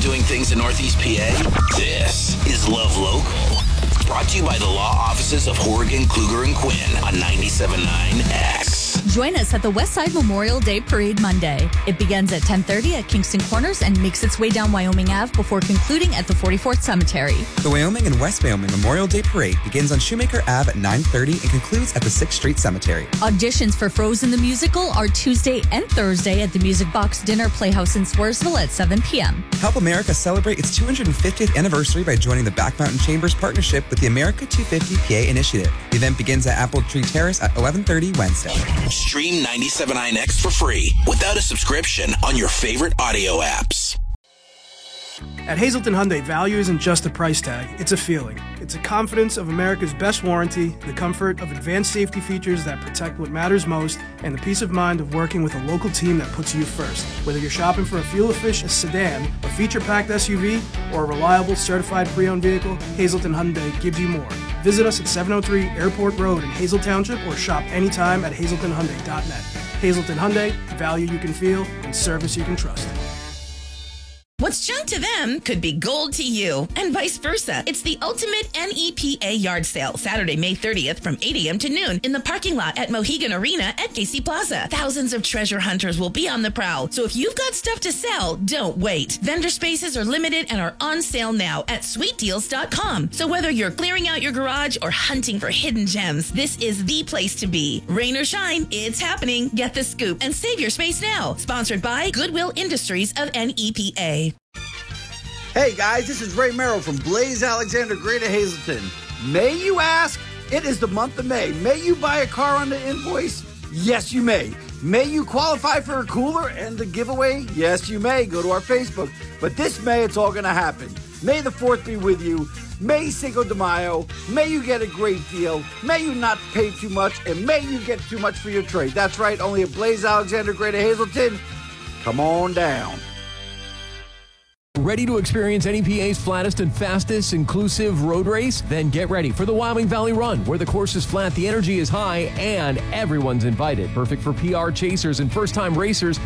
doing things in Northeast PA? This is Love Local. Brought to you by the law offices of Horgan, Kluger, and Quinn on 97.9 X. Join us at the Westside Memorial Day Parade Monday. It begins at 10:30 at Kingston Corners and makes its way down Wyoming Ave before concluding at the 44th Cemetery. The Wyoming and West Wyoming Memorial Day Parade begins on Shoemaker Ave at 9:30 and concludes at the 6th Street Cemetery. Auditions for Frozen the Musical are Tuesday and Thursday at the Music Box Dinner Playhouse in Swarsville at 7 p.m. Help America celebrate its 250th anniversary by joining the Back Mountain Chamber's partnership with the America 250 PA Initiative. The event begins at Apple Tree Terrace at 11:30 Wednesday. Stream 97.9 X for free without a subscription on your favorite audio apps. At Hazleton Hyundai, value isn't just a price tag, it's a feeling. It's a confidence of America's best warranty, the comfort of advanced safety features that protect what matters most, and the peace of mind of working with a local team that puts you first. Whether you're shopping for a fuel-efficient sedan, a feature-packed SUV, or a reliable, certified pre-owned vehicle, Hazleton Hyundai gives you more. Visit us at 703 Airport Road in Hazel Township or shop anytime at HazletonHyundai.net. Hazleton Hyundai, value you can feel and service you can trust. What's junk to them could be gold to you, and vice versa. It's the ultimate NEPA yard sale, Saturday, May 30th from 8 a.m. to noon in the parking lot at Mohegan Arena at Casey Plaza. Thousands of treasure hunters will be on the prowl, so if you've got stuff to sell, don't wait. Vendor spaces are limited and are on sale now at sweetdeals.com. So whether you're clearing out your garage or hunting for hidden gems, this is the place to be. Rain or shine, it's happening. Get the scoop and save your space now. Sponsored by Goodwill Industries of NEPA. Hey guys, this is Ray Merrill from Blaze Alexander Greater Hazleton. May you ask? It is the month of May. May you buy a car on the invoice? Yes, you may. May you qualify for a cooler and the giveaway? Yes, you may. Go to our Facebook. But this May, it's all going to happen. May the 4th be with you. May Cinco de Mayo. May you get a great deal. May you not pay too much. And may you get too much for your trade. That's right, only at Blaze Alexander Greater Hazleton. Come on down. Ready to experience NEPA's flattest and fastest inclusive road race? Then get ready for the Wyoming Valley Run, where the course is flat, the energy is high, and everyone's invited. Perfect for PR chasers and first-time racers.